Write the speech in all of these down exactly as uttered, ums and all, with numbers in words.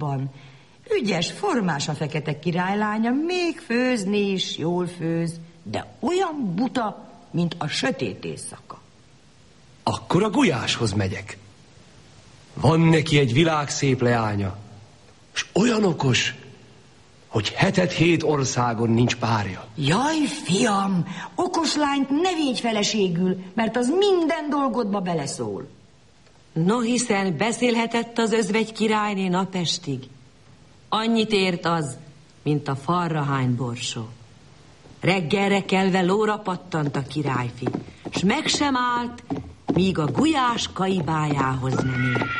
van. Ügyes, formás a fekete királylánya, még főzni is jól főz, de olyan buta, mint a sötét éjszaka. Akkor a Gulyáshoz megyek. Van neki egy világszép leánya, s olyan okos, hogy hetet hét országon nincs párja. Jaj, fiam, okos lányt ne védj feleségül, mert az minden dolgodba beleszól. No, hiszen beszélhetett az özvegy királyné napestig. Annyit ért az, mint a falra hány borsó. Reggelre kelve lóra pattant a királyfi, s meg sem állt, míg a Gulyás kaibájához nem ért.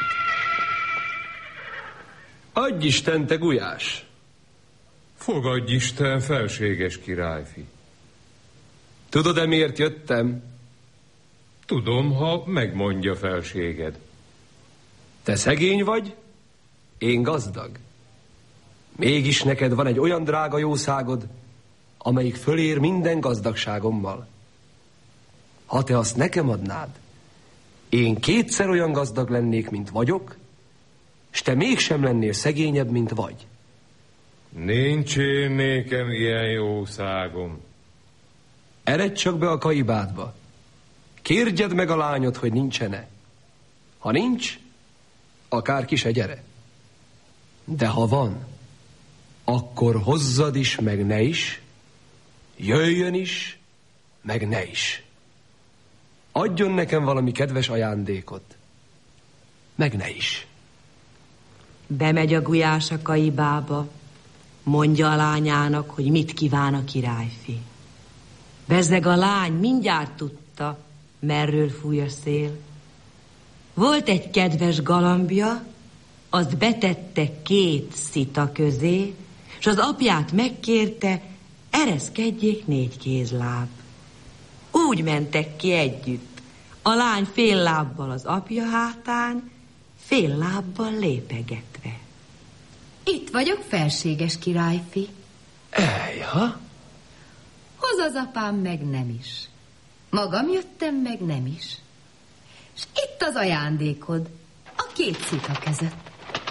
Adj Isten, te Gulyás! Fogadj Isten, felséges királyfi. Tudod-e, miért jöttem? Tudom, ha megmondja felséged. Te szegény vagy, én gazdag. Mégis neked van egy olyan drága jószágod, amelyik fölér minden gazdagságommal. Ha te azt nekem adnád, én kétszer olyan gazdag lennék, mint vagyok, s te mégsem lennél szegényebb, mint vagy. Nincs én nékem ilyen jószágom. Eredj csak be a kaibádba. Kérdjed meg a lányod, hogy nincsene. Ha nincs, akár ki se gyere. De ha van, akkor hozzad is, meg ne is, jöjjön is, meg ne is. Adjon nekem valami kedves ajándékot, meg ne is. Bemegy a Gulyás a kaibába, mondja a lányának, hogy mit kíván a királyfi. Bezzeg a lány mindjárt tudta, merről fúj a szél. Volt egy kedves galambja, azt betette két szita közé, s az apját megkérte, ereszkedjék négy kézláb. Úgy mentek ki együtt, a lány fél lábbal az apja hátán, fél lábbal lépegetve. Itt vagyok, felséges királyfi. Ejha? Hoz az apám meg nem is. Magam jöttem meg nem is. És itt az ajándékod, a két szita között.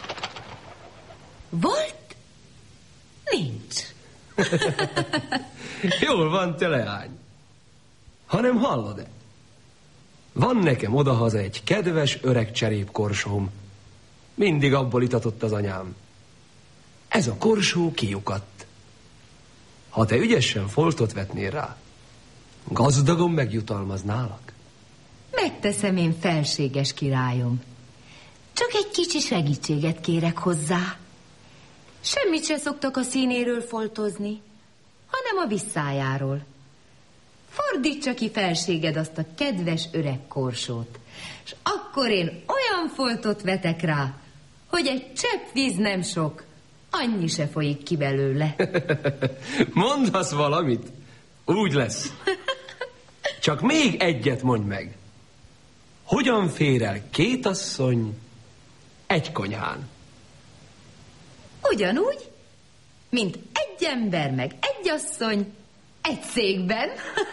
Volt? Nincs. Jól van, te leány. Hanem hallod-e? Van nekem odahaza egy kedves öreg cserépkorsóm. Mindig abból itatott az anyám. Ez a korsó kiukadt. Ha te ügyesen foltot vetnél rá, gazdagon megjutalmaználak. Megteszem én, felséges királyom. Csak egy kicsi segítséget kérek hozzá. Semmit se szoktak a színéről foltozni, hanem a visszájáról. Fordítsa ki, felséged, azt a kedves öreg korsót, és akkor én olyan foltot vetek rá, hogy egy csepp víz nem sok, annyi se folyik ki belőle. Mondasz valamit? Úgy lesz. Csak még egyet mondj meg. Hogyan fér el két asszony egy konyhán? Ugyanúgy, mint egy ember meg egy asszony egy székben.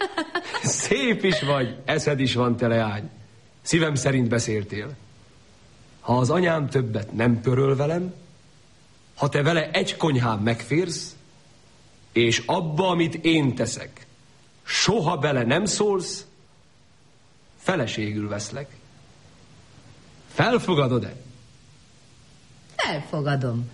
Szép is vagy, eszed is van, te leány. Szívem szerint beszéltél. Ha az anyám többet nem pöröl velem, ha te vele egy konyhán megférsz, és abba, amit én teszek, soha bele nem szólsz, feleségül veszlek. Felfogadod-e? Felfogadom.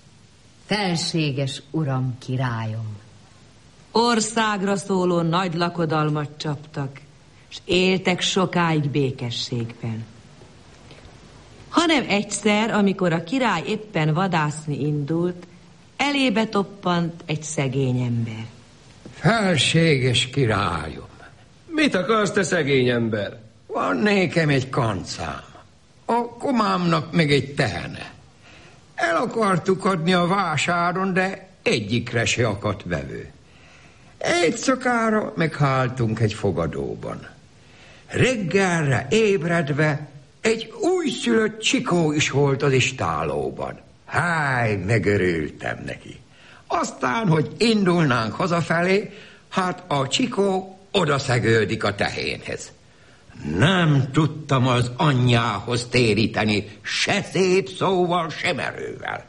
Felséges uram, királyom. Országra szóló nagy lakodalmat csaptak, s éltek sokáig békességben. Hanem egyszer, amikor a király éppen vadászni indult, elébe toppant egy szegény ember. Felséges királyom. Mit akarsz, te szegény ember? Van nékem egy kancám. A komámnak meg egy tehene. El akartuk adni a vásáron, de egyikre se akadt vevő. Egy szakára megháltunk egy fogadóban. Reggelre ébredve egy újszülött csikó is volt az istálóban. Háj, megörültem neki. Aztán, hogy indulnánk hazafelé, hát a csikó odaszegődik a tehénhez. Nem tudtam az anyjához téríteni, se szép szóval, se merővel.